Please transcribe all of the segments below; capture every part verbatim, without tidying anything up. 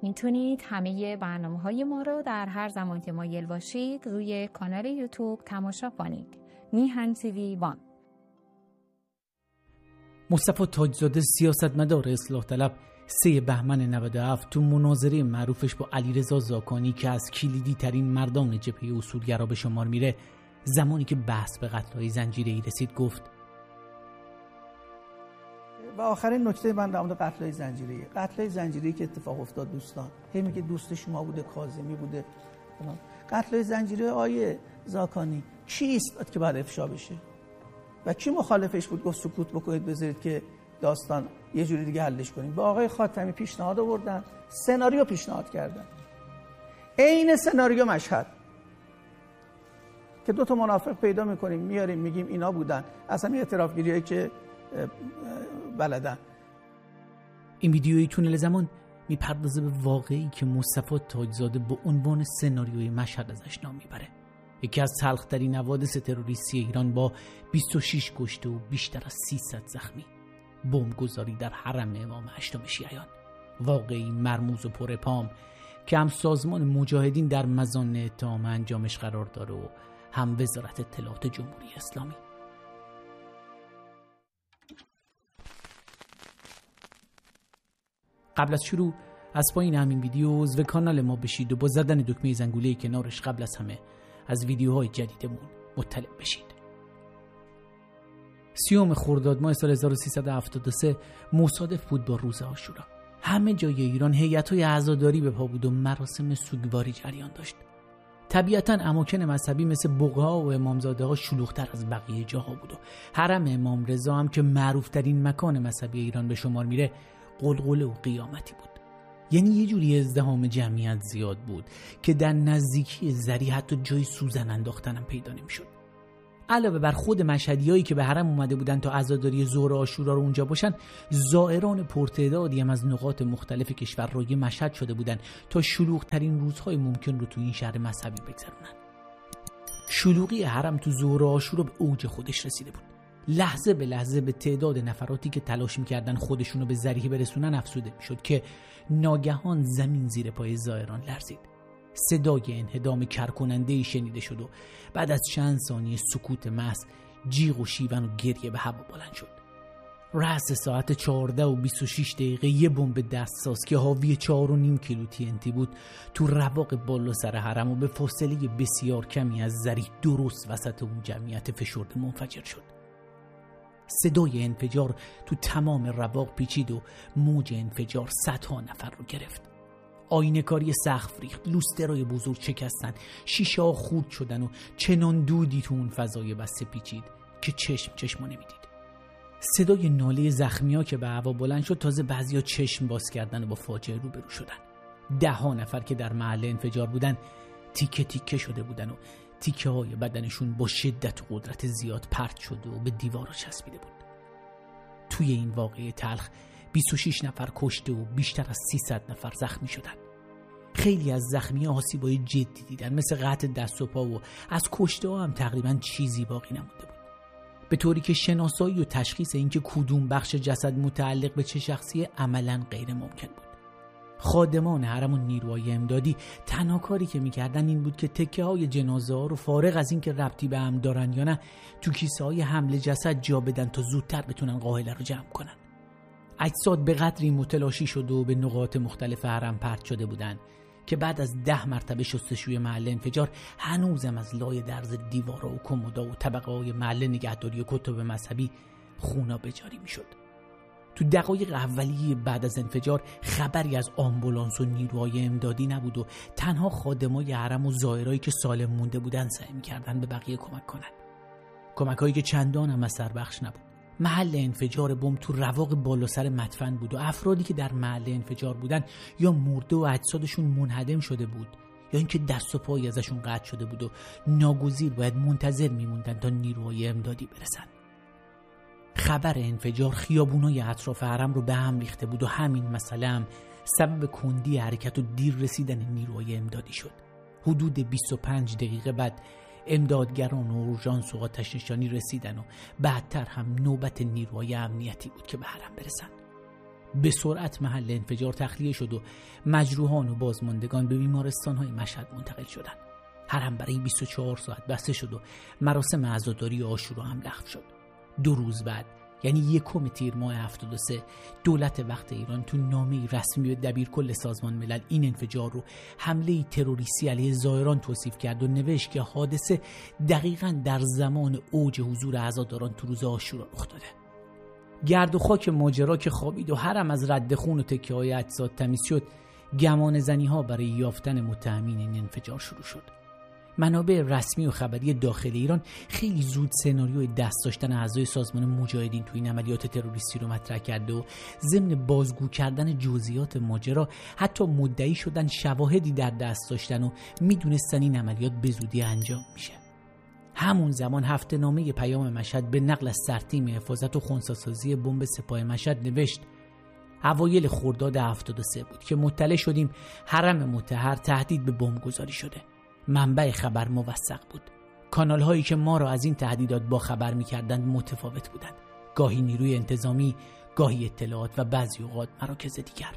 میتونید همه برنامه‌های ما رو در هر زمان که مایل باشید روی کانال یوتیوب تماشا کنید. میهن تیوی وان. مصطفی تاجزاده سیاستمدار اصلاح طلب سه بهمن نود و هفت تو مناظره معروفش با علیرضا زاکانی که از کلیدی ترین مردان جبهه اصولگرا به شمار میره، زمانی که بحث به قتل‌های زنجیره‌ای رسید گفت و آخرین نکته من در مورد قتل‌های زنجیره‌ای قتل‌های زنجیره‌ای که اتفاق افتاد دوستان، هی میگه دوست شما بوده، کاظمی بوده. قتل‌های زنجیره آیه زاکانی چیست که باید افشا بشه و کی مخالفش بود گفت سکوت بکنید بذارید که داستان یه جوری دیگه حلش کنیم؟ با آقای خاتمی پیشنهاد آوردن، سناریو پیشنهاد کردن، عین سناریو مشهد که دو تا منافق پیدا میکنیم میاریم میگیم اینا بودن، اصلا اعتراف گیریایی که بلدن. این ویدیوی تونل زمان میپردازه به واقعی که مصطفی تاجزاده با عنوان سناریوی مشهد ازش نام میبره. یکی از تلخ‌ترین حوادث تروریستی ایران با بیست و شش کشته و بیشتر از سیصد زخمی. بمبگذاری در حرم امام هشتم شیعیان. واقعی مرموز و پر پام که هم سازمان مجاهدین در مزان اتهام انجامش قرار داره و هم وزارت اطلاعات جمهوری اسلامی. قبل از شروع از پایین همین ویدیو عضو کانال ما بشید و با زدن دکمه زنگوله کنارش قبل از همه از ویدیوهای جدیدمون مطلع بشید. سیوم خرداد ماه سال هزار و سیصد و هفتاد و سه مصادف بود با روز عاشورا. همه جای ایران هیئت‌های عزاداری به پا بود و مراسم سوگواری جریان داشت. طبیعتاً اماکن مذهبی مثل بقعه‌ها و امامزاده‌ها شلوغ‌تر از بقیه جاها بود و حرم امام رضا هم که معروف‌ترین مکان مذهبی ایران به شمار میره قلقله و قیامتی بود. یعنی یه جوری ازدحام جمعیت زیاد بود که در نزدیکی زری حتی جای سوزن انداختنم پیدا نمی‌شد. علاوه بر خود مشهدیایی که به حرم اومده بودن تا عزاداری ظهر عاشورا رو اونجا باشن، زائران پرتعدادی هم از نقاط مختلف کشور روی مشهد شده بودن تا شلوغ‌ترین روزهای ممکن رو تو این شهر مذهبی بگذرونن. شلوغی حرم تو ظهر عاشورا به اوج خودش رسیده بود. لحظه به لحظه به تعداد نفراتی که تلاش می‌کردن خودشونو به ذریح برسونن افزوده می‌شد که ناگهان زمین زیر پای زائران لرزید. صدای انهدام کرکننده‌ای شنیده شد و بعد از چند ثانیه سکوت محض جیغ و شیون و گریه به هوا بلند شد. رأس ساعت چهارده و بیست و شش دقیقه یه بمب دستساز که حاوی چهار و نیم کیلو تی ان تی بود تو رواق بالا سر حرم و به فاصله بسیار کمی از ذریح درست وسط اون جمعیت فشرده منفجر شد. صدای انفجار تو تمام رواق پیچید و موج انفجار صدها نفر رو گرفت. آینه‌کاری سقف ریخت، لوسترای بزرگ شکستن، شیشه ها خورد شدن و چنان دودی تو اون فضای بسته پیچید که چشم چشمو نمیدید. صدای ناله زخمیا که به هوا بلند شد تازه بعضیا چشم باز کردن و با فاجعه روبرو شدن. ده ها نفر که در محل انفجار بودن تیکه تیکه شده بودن و تیکه های بدنشون با شدت و قدرت زیاد پرت شده و به دیوارا چسبیده بود. توی این واقعه تلخ بیست و شش نفر کشته و بیشتر از سیصد نفر زخمی شدن. خیلی از زخمی آسیبای جدی دیدن مثل قطع دست و پا و از کشته ها هم تقریبا چیزی باقی نمونده بود. به طوری که شناسایی و تشخیص اینکه کدوم بخش جسد متعلق به چه شخصی عملاً غیر ممکن بود. خادمان حرم و نیروهای امدادی تنها کاری که میکردن این بود که تکه های جنازه ها رو فارغ از این که ربطی به هم دارن یا نه تو کیسه های حمل جسد جا بدن تا زودتر بتونن قاهله رو جمع کنن. اجساد به قدری متلاشی شده و به نقاط مختلف حرم پرت شده بودن که بعد از ده مرتبه شستشوی محل انفجار هنوزم از لای درز دیوارا و کمودا و طبقه های محل نگهداری و کتب مذهبی خونا بجاری میشد. تو دقایق اولیه بعد از انفجار خبری از آمبولانس و نیروهای امدادی نبود و تنها خادمای حرم و زائرایی که سالم مونده بودن سعی می‌کردن به بقیه کمک کنن. کمکایی که چندان هم اثر بخش نبود. محل انفجار بمب تو رواق بالا سر مدفن بود و افرادی که در محل انفجار بودن یا مرده و اجسادشون منهدم شده بود یا اینکه دست و پایی ازشون قطع شده بود و ناگزیر باید منتظر میموندن تا نیروهای امدادی برسن. خبر انفجار خیابونای اطراف حرم رو به هم ریخته بود و همین مسئله هم سبب کندی حرکت و دیر رسیدن نیروهای امدادی شد. حدود بیست و پنج دقیقه بعد امدادگران و اورژانس و آتش نشانی رسیدن و بعدتر هم نوبت نیروهای امنیتی بود که به حرم برسن. به سرعت محل انفجار تخلیه شد و مجروحان و بازماندگان به بیمارستان‌های مشهد منتقل شدند. حرم برای بیست و چهار ساعت بسته شد و مراسم عزاداری عاشورا هم لغو شد. دو روز بعد، یعنی یکم تیر ماه هفتاد و سه، دولت وقت ایران تو نامه‌ای رسمی به دبیرکل سازمان ملل این انفجار رو حمله تروریستی علیه زائران توصیف کرد و نوشت که حادثه دقیقاً در زمان اوج حضور عزاداران تو روز عاشورا رخ داده. گرد و خاک ماجرا که خوابید و حرم از رد خون و تکه‌های اجساد تمیز شد، گمان زنی‌ها برای یافتن متهمین این انفجار شروع شد. منابع رسمی و خبری داخل ایران خیلی زود سناریوی دست داشتن اعضای سازمان مجاهدین تو این عملیات تروریستی رو مطرح کرده و ضمن بازگو کردن جزئیات ماجرا حتی مدعی شدن شواهدی در دست داشتن و میدونستن این عملیات به زودی انجام میشه. همون زمان هفته نامه پیام مشهد به نقل از سرتیم حفاظت و خنثی‌سازی بمب سپاه مشهد نوشت: اوایل خرداد هفتاد و سه بود که مطلع شدیم حرم مطهر تهدید به بمبگذاری شده. منبع خبر موثق بود. کانال هایی که ما را از این تهدیدات با خبر می‌کردند متفاوت بودند. گاهی نیروی انتظامی، گاهی اطلاعات و بعضی اوقات مراکز دیگر.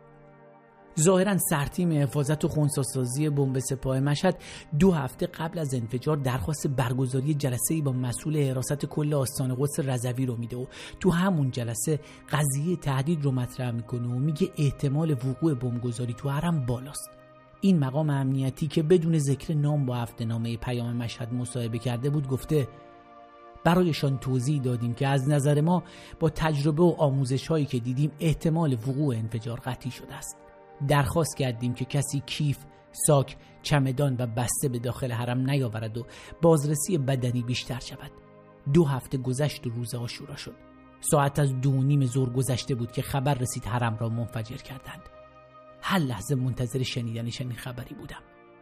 ظاهراً سرتیم حفاظت و خنثی‌سازی بمب سپاه مشهد دو هفته قبل از انفجار درخواست برگزاری جلسه‌ای با مسئول حراست کل آستان قدس رضوی رو میده و تو همون جلسه قضیه تهدید رو مطرح میکنه و میگه احتمال وقوع بمبگذاری تو حرم بالاست. این مقام امنیتی که بدون ذکر نام با هفته نامه پیام مشهد مصاحبه کرده بود گفته: برایشان توضیح دادیم که از نظر ما با تجربه و آموزش هایی که دیدیم احتمال وقوع انفجار قطعی شده است. درخواست کردیم که کسی کیف، ساک، چمدان و بسته به داخل حرم نیاورد و بازرسی بدنی بیشتر شود. دو هفته گذشت و روز عاشورا شد. ساعت از دو نیم ظهر گذشته بود که خبر رسید حرم را منفجر کردند. هر لحظه منتظر شنیدن چنین خبری بودم.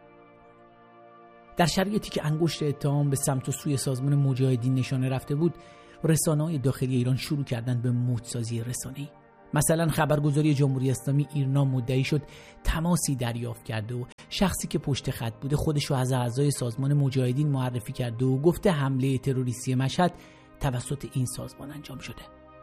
در شرایطی که انگشت اتهام به سمت و سوی سازمان مجاهدین نشانه رفته بود، رسانه‌های داخلی ایران شروع کردند به موج‌سازی رسانه‌ای. مثلا خبرگزاری جمهوری اسلامی ایرنا مدعی شد تماسی دریافت کرده و شخصی که پشت خط بوده خودش رو از اعضای سازمان مجاهدین معرفی کرده و گفته حمله تروریستی مشهد توسط این سازمان انجام شده.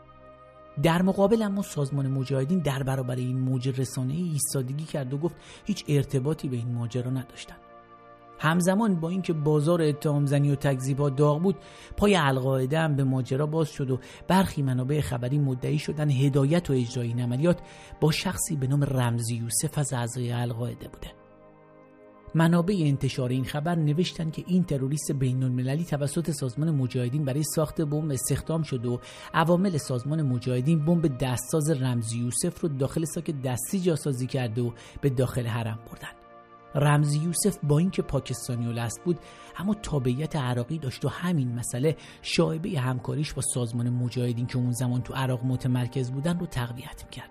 در مقابل اما سازمان مجاهدین در برابر این موج رسانه‌ای ایستادگی کرد و گفت هیچ ارتباطی به این ماجرا نداشتن. همزمان با اینکه بازار اتهام زنی و تکذیبات داغ بود، پای القاعده هم به ماجرا باز شد و برخی منابع خبری مدعی شدن هدایت و اجرای این عملیات با شخصی به نام رمزی یوسف از اعضای القاعده بوده. منابع انتشار این خبر نوشتن که این تروریست بین‌المللی توسط سازمان مجاهدین برای ساخت بمب استخدام شده و عوامل سازمان مجاهدین بمب دستساز رمزی یوسف رو داخل ساک دستی جاسازی کرده و به داخل حرم بردن. رمزی یوسف با اینکه پاکستانی الاصل بود اما تابعیت عراقی داشت و همین مسئله شایبه همکاریش با سازمان مجاهدین که اون زمان تو عراق متمرکز بودن رو تقویت می‌کرد.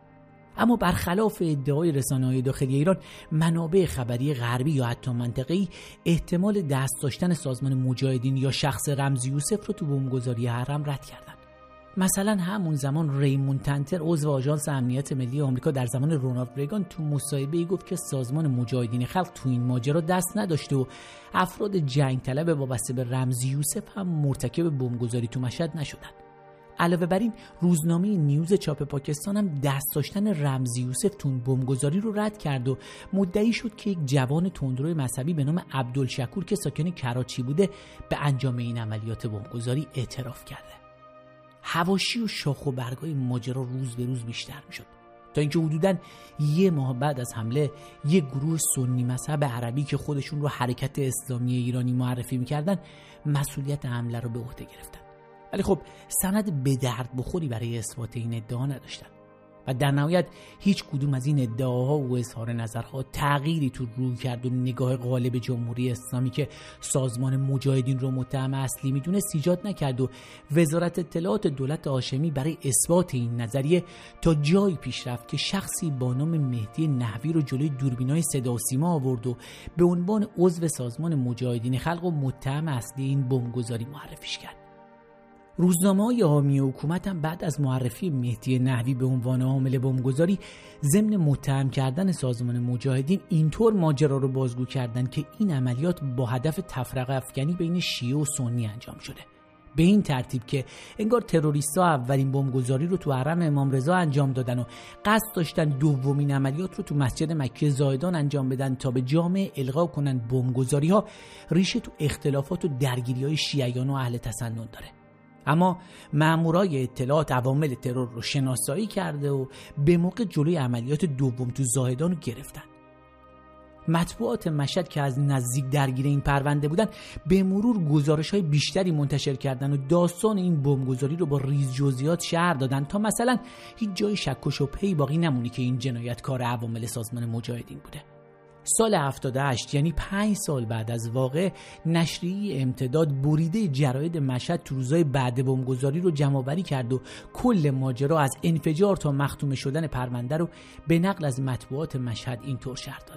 اما برخلاف ادعای رسانه‌های داخلی ایران، منابع خبری غربی یا حتی منطقه‌ای احتمال دست داشتن سازمان مجاهدین یا شخص رمزی یوسف رو تو بمبگذاری حرم رد کردن. مثلا همون زمان ریمون تنتر عضو آژانس امنیت ملی آمریکا در زمان رونالد ریگان تو مصاحبه‌ای گفت که سازمان مجاهدین خلق تو این ماجرا دست نداشته و افراد جنگ طلب وابسته به رمزی یوسف هم مرتکب بمبگذاری تو مشهد نشدند. علاوه بر این روزنامه نیوز چاپ پاکستان هم دست داشتن رمزی یوسف تو بمبگذاری رو رد کرد و مدعی شد که یک جوان تندرو مذهبی به نام عبدالشکور که ساکن کراچی بوده به انجام این عملیات بمبگذاری اعتراف کرده. حواشی و شاخ و برگای ماجرا روز به روز بیشتر میشد تا اینکه حدوداً یه ماه بعد از حمله یک گروه سنی مذهب عربی که خودشون رو حرکت اسلامی ایرانی معرفی میکردن مسئولیت حمله رو به عهده گرفتن. ولی خب سند به درد بخوری برای اثبات این ادعا نداشتن و در نهایت هیچ کدوم از این ادعاها و اظهار نظرها تغییری تو روی کرد و نگاه غالب جمهوری اسلامی که سازمان مجاهدین رو متهم اصلی میدونست ایجاد نکرد و وزارت اطلاعات دولت هاشمی برای اثبات این نظریه تا جایی پیش رفت که شخصی با نام مهدی نحوی رو جلوی دوربینای صدا و سیما آورد و به عنوان عضو سازمان مجاهدین خلق و متهم اصلی این بمبگذاری معرفیش کرد. روزنامه‌های حامی حکومت هم بعد از معرفی مهدی نحوی به عنوان عامل بمبگذاری ضمن متهم کردن سازمان مجاهدین اینطور ماجرا رو بازگو کردن که این عملیات با هدف تفرقه افکنی بین شیعه و سنی انجام شده. به این ترتیب که انگار تروریست‌ها اولین بمبگذاری رو تو حرم امام رضا انجام دادن و قصد داشتن دومین عملیات رو تو مسجد مکی زاهدان انجام بدن تا به جامعه القا کنن بمبگذاری‌ها ریشه تو اختلافات و درگیری‌های شیعیان و اهل تسنن داره. اما مامورای اطلاعات عوامل ترور رو شناسایی کرده و به موقع جلوی عملیات دوم تو زاهدان رو گرفتن. مطبوعات مشهد که از نزدیک درگیر این پرونده بودن به مرور گزارش‌های بیشتری منتشر کردن و داستان این بمبگذاری رو با ریز جزئیات شرح دادن تا مثلا هیچ جای شک و شبهه‌ای باقی نمونه که این جنایتکار عوامل سازمان مجاهدین بوده. سال هفتاد و هشت یعنی پنج سال بعد از واقعه، نشریه امتداد بریده جراید مشهد تو روزهای بعد بمبگذاری رو جمع‌آوری کرد و کل ماجرا از انفجار تا مختوم شدن پرونده رو به نقل از مطبوعات مشهد اینطور شرح داد: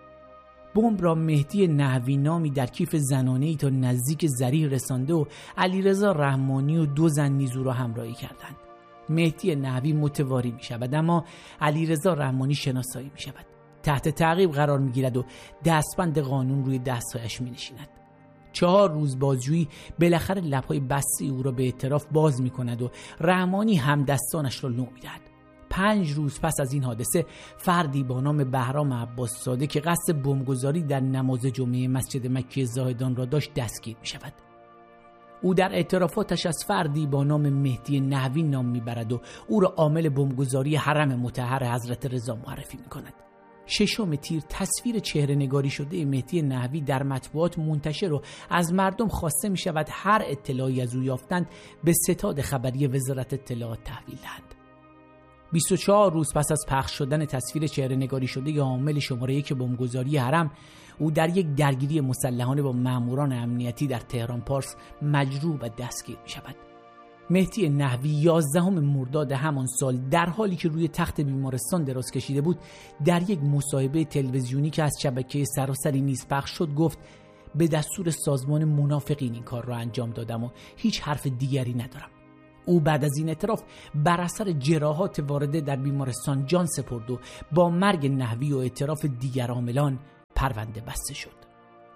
بمب را مهدی نحوی نامی در کیف زنانه‌ای تا نزدیک ذریح رسانده و علیرضا رحمانی و دو زن نیز او را همراهی کردند. مهدی نحوی متواری می شود اما علیرضا رحمانی شناسایی می شود. تحت تعقیب قرار می گیرد و دستبند قانون روی دستهایش می نشیند. چهار روز بازجویی بالاخره لب‌های بسته او را به اعتراف باز می کند و رحمانی هم دستانش را لو می دهد. پنج روز پس از این حادثه، فردی با نام بهرام عباس زاده که قصد بمبگذاری در نماز جمعه مسجد مکی زاهدان را داشت دستگیر می شود. او در اعترافاتش از فردی با نام مهدی نحوی نام می برد و او را عامل بمبگذاری حرم مطهر حضرت رضا معرفی می کند. ششم تیر تصویر چهره نگاری شده مهدی نحوی در مطبوعات منتشر و از مردم خواسته می شود هر اطلاعی از او یافتند به ستاد خبری وزارت اطلاعات تحویل دهند. بیست و چهار روز پس از پخش شدن تصویر چهره نگاری شده عامل شماره یک بمبگذاری حرم، او در یک درگیری مسلحانه با ماموران امنیتی در تهران پارس مجروح و دستگیر می شود. مهدی نحوی یازدهم مرداد همان سال در حالی که روی تخت بیمارستان دراز کشیده بود، در یک مصاحبه تلویزیونی که از شبکه سراسری نیز پخش شد گفت: به دستور سازمان منافقین این کار را انجام دادم و هیچ حرف دیگری ندارم. او بعد از این اعتراف بر اثر جراحات وارده در بیمارستان جان سپرد و با مرگ نحوی و اعتراف دیگر عاملان پرونده بسته شد.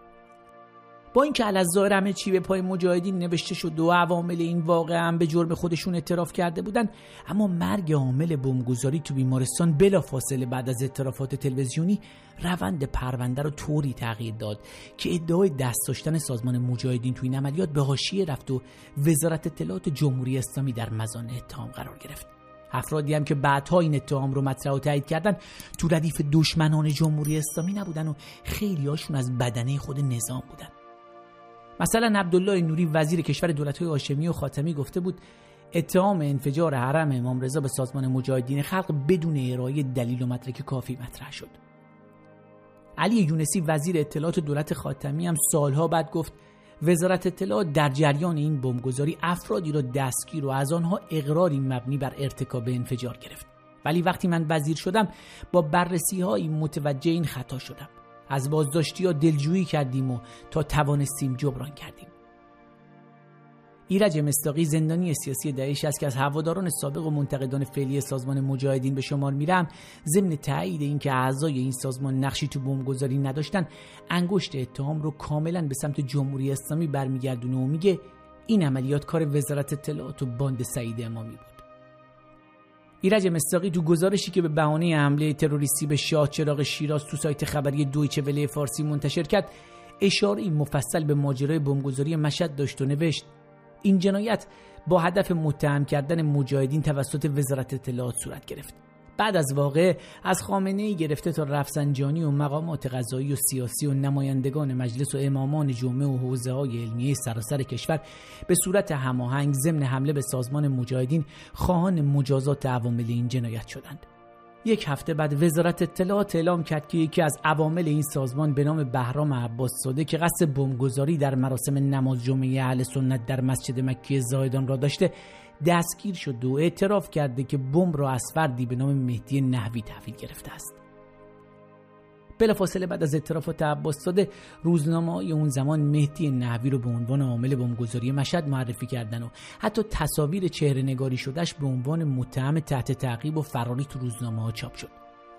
با اینکه الظاهر همه چی به پای مجاهدین نوشته شد و عوامل این واقعه هم به جرم خودشون اعتراف کرده بودن، اما مرگ عامل بمبگذاری تو بیمارستان بلافاصله بعد از اعترافات تلویزیونی روند پرونده رو طوری تغییر داد که ادعای دست داشتن سازمان مجاهدین تو این عملیات به حاشیه رفت و وزارت اطلاعات جمهوری اسلامی در مزان اتهام قرار گرفت. افرادی هم که بعدها این اتهام رو مطرح و تایید کردن تو ردیف دشمنان جمهوری اسلامی نبودن و خیلی هاشون از بدنه خود نظام بودن. مثلا عبدالله نوری وزیر کشور دولت‌های هاشمی و خاتمی گفته بود اتهام انفجار حرم امام رضا به سازمان مجاهدین خلق بدون ارائه دلیل و مدرک کافی مطرح شد. علی یونسی وزیر اطلاعات دولت خاتمی هم سالها بعد گفت وزارت اطلاعات در جریان این بمبگذاری افرادی را دستگیر و از آنها اقراری مبنی بر ارتکاب انفجار گرفت. ولی وقتی من وزیر شدم با بررسی‌های متوجه این خطا شدم. از بازداشتی‌ها دلجویی کردیم و تا توانستیم جبران کردیم. ایرج مصداقی زندانی سیاسی داعش است که از هواداران سابق و منتقدان فعلی سازمان مجاهدین به شمار میرم، ضمن تایید اینکه اعضای این سازمان نقشی تو بمبگذاری نداشتن، انگشت اتهام رو کاملا به سمت جمهوری اسلامی برمیگردونه و میگه این عملیات کار وزارت اطلاعات و باند سعید امامی بود. ایرج مصداقی تو گزارشی که به بهانه حمله تروریستی به شاه چراغ شیراز تو سایت خبری دویچه وله فارسی منتشر کرد، اشاره مفصل به ماجرای بمبگذاری مشهد داشت و نوشت این جنایت با هدف متهم کردن مجاهدین توسط وزارت اطلاعات صورت گرفت. بعد از واقعه از خامنه‌ای گرفته تا رفسنجانی و مقامات قضایی و سیاسی و نمایندگان مجلس و امامان جمعه و حوزه‌های علمیه سراسر کشور به صورت هماهنگ ضمن حمله به سازمان مجاهدین خواهان مجازات عوامل این جنایت شدند. یک هفته بعد وزارت اطلاعات اعلام کرد که یکی از عوامل این سازمان به نام بهرام عباس زاده که قصد بمبگذاری در مراسم نماز جمعه اهل سنت در مسجد مکی زاهدان را داشته دستگیر شد و اعتراف کرده که بمب را از فردی به نام مهدی نحوی تحویل گرفته است. بلافاصله بعد از اعترافات عباس زاده، روزنامه‌های اون زمان مهدی نحوی رو به عنوان عامل بمبگذاری مشهد معرفی کردن و حتی تصاویر چهره نگاری شدهش به عنوان متهم تحت تعقیب و فراری تو روزنامه‌ها چاپ شد.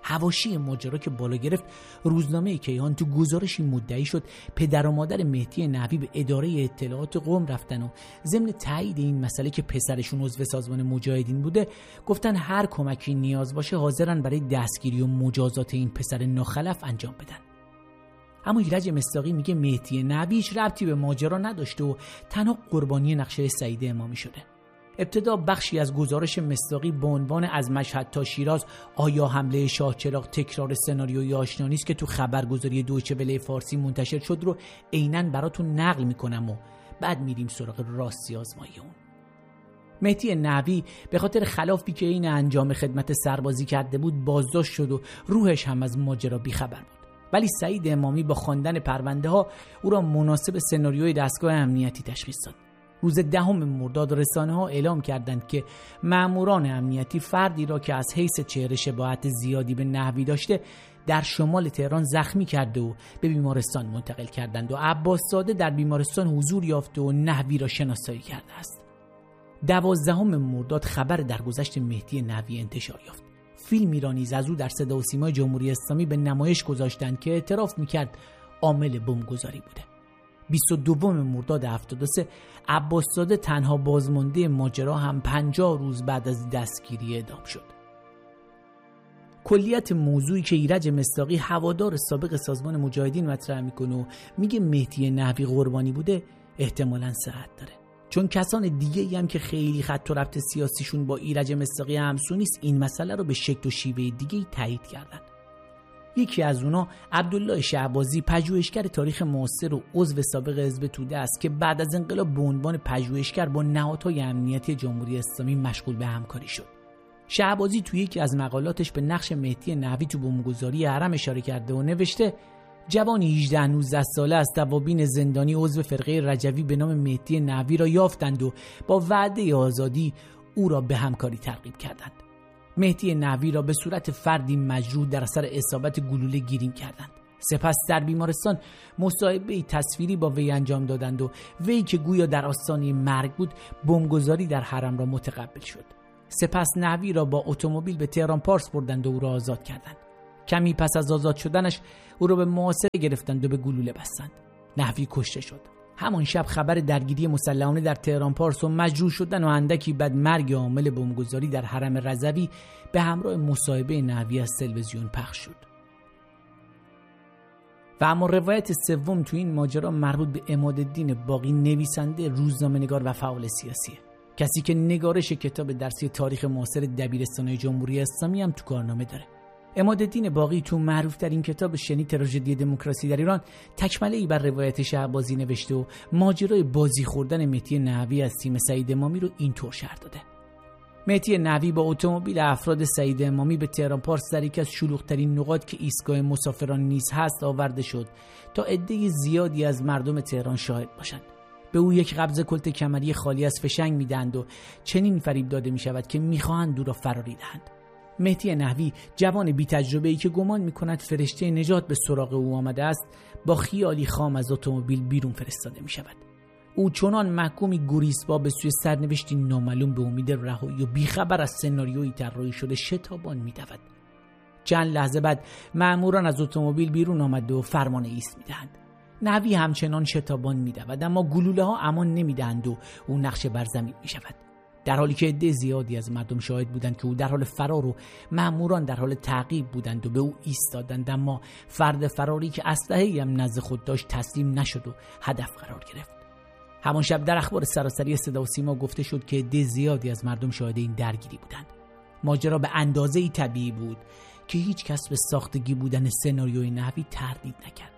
حواشی ماجرا که بالا گرفت، روزنامه کیهان تو گزارشی مدعی شد پدر و مادر مهدی نحوی به اداره اطلاعات قم رفتن و ضمن تایید این مسئله که پسرشون عضو سازمان مجاهدین بوده، گفتن هر کمکی نیاز باشه حاضرن برای دستگیری و مجازات این پسر ناخلف انجام بدن. اما ایرج مصداقی میگه مهدی نحوی هیچ ربطی به ماجرا نداشته و تنها قربانی نقشه سعید امامی شده. ابتدا بخشی از گزارش مصداقی با عنوان از مشهد تا شیراز آیا حمله شاه چراغ تکرار سناریوی آشنا نیست که تو خبرگزاری دویچه وله فارسی منتشر شد رو عیناً براتون نقل میکنم و بعد میریم سراغ راستی آزمایی اون. مهدی نحوی به خاطر خلافی که این انجام خدمت سربازی کرده بود بازداشت شد و روحش هم از ماجرا بیخبر بود. ولی سعید امامی با خواندن پرونده ها او را مناسب سناریوی دستگاه امنیتی تشخیص داد. روز دهم مرداد رسانه ها اعلام کردند که ماموران امنیتی فردی را که از حیث چهره شباهت زیادی به نحوی داشته در شمال تهران زخمی کرده و به بیمارستان منتقل کردند و عباس زاده در بیمارستان حضور یافته و نحوی را شناسایی کرده است. دوازدهم مرداد خبر درگذشت مهدی نحوی انتشار یافت. فیلمی را نیز از او در صدا و سیمای جمهوری اسلامی به نمایش گذاشتند که اعتراف میکرد عامل بمبگذاری بوده. بیست و دوم مرداد هفتاد و سه عباس زاده تنها بازمانده ماجرا هم پنجاه روز بعد از دستگیری اعدام شد. کلیت موضوعی که ایرج مصداقی هوادار سابق سازمان مجاهدین مطرح میکنه و میگه مهدی نحوی قربانی بوده احتمالاً صحت داره، چون کسان دیگه‌ای هم که خیلی خط و ربط سیاسیشون با ایرج مصداقی همسو نیست این مسئله رو به شکل و شیوه دیگه‌ای تایید کردن. یکی از اونا عبدالله شعبازی، پژوهشگر تاریخ معاصر و عضو سابق حزب توده است که بعد از انقلاب به عنوان پژوهشگر با نهادهای امنیتی جمهوری اسلامی مشغول به همکاری شد. شعبازی توی یکی از مقالاتش به نقش مهدی نحوی تو بمبگذاری حرم اشاره کرده و نوشته جوانی هجده نوزده ساله از توابین زندانی عضو فرقه رجوی به نام مهدی نحوی را یافتند و با وعده آزادی او را به همکاری ترغیب کردند. مهدی نحوی را به صورت فردی مجروح در اثر اصابت گلوله گیریم کردند. سپس در بیمارستان مصاحبه‌ای تصویری با وی انجام دادند و وی که گویا در آستانه مرگ بود بمبگذاری در حرم را متقبل شد. سپس نحوی را با اتومبیل به تهران پارس بردند و او را آزاد کردند. کمی پس از آزاد شدنش او را به محاصره گرفتند و به گلوله بستند. نحوی کشته شد. همان شب خبر درگیری مسلحانه در تهران پارس و مجروح شدن و اندکی بعد مرگ عامل بمبگذاری در حرم رضوی به همراه مصاحبه نحوی از تلویزیون پخش شد. و اما روایت سوم تو این ماجرا مربوط به عمادالدین باقی، نویسنده، روزنامه‌نگار و فعال سیاسیه. کسی که نگارش کتاب درسی تاریخ معاصر دبیرستان جمهوری اسلامی هم تو کارنامه داره. عمادالدین باقی تو معروف ترین کتاب شنی تراژدی دموکراسی در ایران تکمله‌ای بر روایت شعبازی نوشته و ماجرای بازی خوردن مهدی نحوی از تیم سعید امامی رو اینطور شرح داده. مهدی نحوی با اتومبیل افراد سعید امامی به تهران پارس در یکی از شلوغ‌ترین نقاط که ایستگاه مسافران نیز هست آورده شد تا عده زیادی از مردم تهران شاهد باشند. به او یک قبض کلت کمری خالی از فشنگ میدند و چنین فریب داده می شود که میخواهند او را فراری دهند. مهدی نحوی، جوان بی تجربه‌ای که گمان می‌کند فرشته نجات به سراغ او آمده است، با خیالی خام از اتومبیل بیرون فرستاده می‌شود. او چنان محکومی گریزپا به سوی سرنوشتی نامعلوم به امید رهایی و بیخبر از سناریویی طراحی شده شتابان می‌دود. چند لحظه بعد مأموران از اتومبیل بیرون آمده و فرمان ایست می‌دهند. نحوی همچنان شتابان می‌دود، اما گلوله‌ها امان نمی‌دهند و او نقش بر زمین می‌شود. در حالی که عده زیادی از مردم شاهد بودند که او در حال فرار و مأموران در حال تعقیب بودند و به او ایستادند، اما فرد فراری که اسلحه‌ای هم نزد خود داشت تسلیم نشد و هدف قرار گرفت. همان شب در اخبار سراسری صدا و سیما گفته شد که عده زیادی از مردم شاهد این درگیری بودند. ماجرا به اندازه‌ای طبیعی بود که هیچ کس به ساختگی بودن سناریوی نحوی تردید نکرد.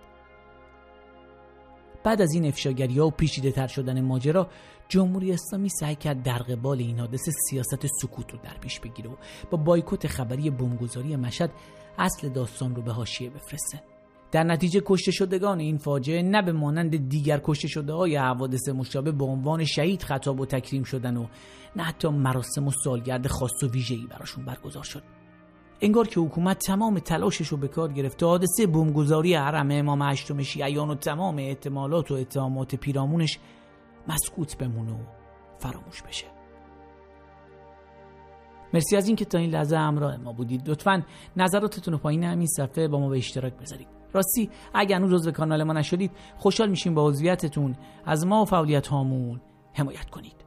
بعد از این افشاگری‌ها و پیچیده‌تر شدن ماجرا، جمهوری اسلامی سعی کرد در قبال این حادثه سیاست سکوت رو در پیش بگیره و با بایکوت خبری بمبگذاری مشهد اصل داستان رو به حاشیه بفرسته. در نتیجه کشته شدگان این فاجعه نه به مانند دیگر کشته شده‌های حوادث مشابه به عنوان شهید خطاب و تکریم شدن و نه حتی مراسم و سالگرد خاص و ویژه‌ای براشون برگزار شد. انگار که حکومت تمام تلاشش رو به کار گرفت تا حادثه بمبگذاری حرم امام هشتم شیعیان و تمام احتمالات و اتهامات پیرامونش مسکوت بمونه و فراموش بشه. مرسی از اینکه تا این لحظه همراه ما بودید. لطفاً نظراتتون رو پایین همین صفحه با ما به اشتراک بذارید. راستی اگر هنوز جزو کانال ما نشدید، خوشحال میشیم با عضویتتون از ما و فعالیت هامون حمایت کنید.